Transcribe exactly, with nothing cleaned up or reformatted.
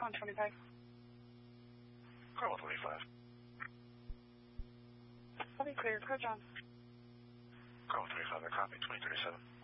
On twenty-five. Car one twenty-five. I'll be clear. Car John. Car one twenty-five, I copy. twenty thirty-seven.